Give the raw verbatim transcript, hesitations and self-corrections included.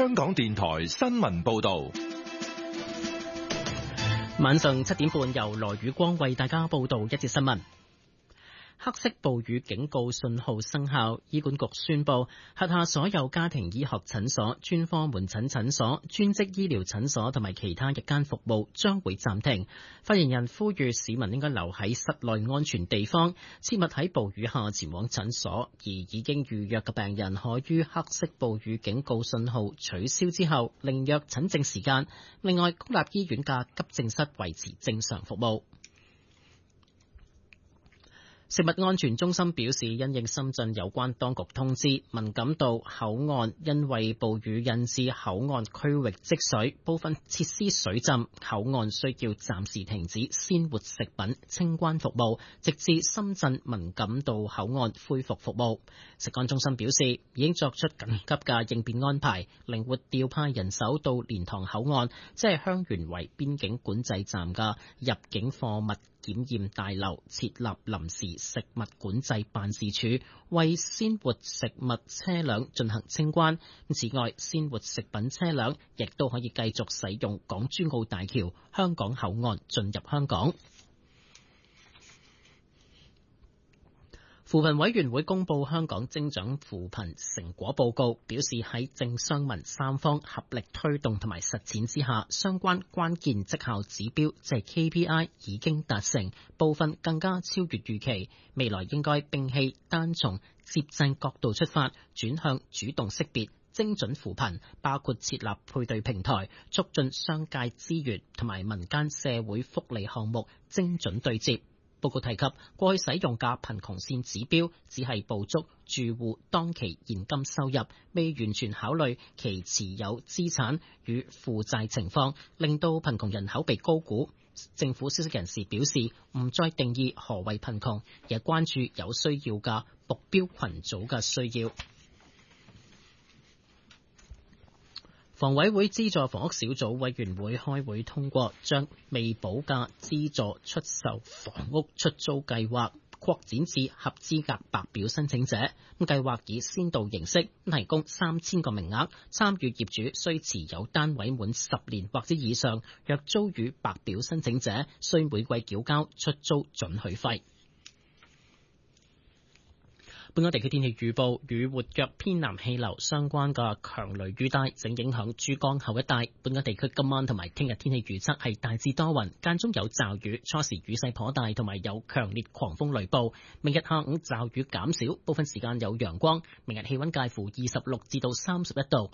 香港電台新聞報道。 晚上七點半，由羅宇光為大家報道一節新聞。黑色暴雨警告信號生效，醫管局宣布轄下所有家庭醫學診所、專科門診診所、專職醫療診所同埋其他日間服務將會暫停。發言人呼籲市民應該留喺室內安全地方，切勿喺暴雨下前往診所。而已經預約嘅病人可於黑色暴雨警告信號取消之後另約診症時間。另外，公立醫院嘅急症室維持正常服務。食物安全中心表示，因應深圳有關當局通知，文錦渡口岸因為暴雨引致口岸區域積水，部分設施水浸，口岸需要暫時停止鮮活食品清關服務，直至深圳文錦渡口岸恢復服務。食安中心表示，已經作出緊急嘅應變安排，靈活調派人手到蓮塘口岸，即係香園圍邊境管制站嘅入境貨物檢驗大樓設立臨時食物管制辦事處，為鮮活食物車輛進行清關。此外，鮮活食品車輛亦都可以繼續使用港珠澳大橋香港口岸進入香港。扶貧委員會公布香港精準扶貧成果報告，表示喺政商民三方合力推動同埋實踐之下，相關關鍵績效指標即係 K P I 已經達成，部分更加超越預期。未來應該摒棄單從接濟角度出發，轉向主動識別精準扶貧，包括設立配對平台，促進商界資源同埋民間社會福利項目精準對接。報告提及，過去使用嘅貧窮線指標只係捕捉住戶當期現金收入，未完全考慮其持有資產與負債情況，令到貧窮人口被高估。政府消息人士表示，唔再定義何謂貧窮，也關注有需要嘅目標群組嘅需要。房委會資助房屋小組委員會開會通過，將未補價資助出售房屋出租計劃擴展至合資格白表申請者。咁計劃以先導形式提供三千個名額，參與業主需持有單位滿十年或者以上，若租予白表申請者，需每季繳交出租准許費。本港地區天氣預報，與活躍偏南氣流相關嘅強雷雨帶正影響珠江口一帶。本港地區今晚同埋聽日天氣預測係大致多雲，間中有驟雨，初時雨勢頗大，同埋有強烈狂風雷暴。明日下午驟雨減少，部分時間有陽光。明日氣溫介乎二十六至到三十一度。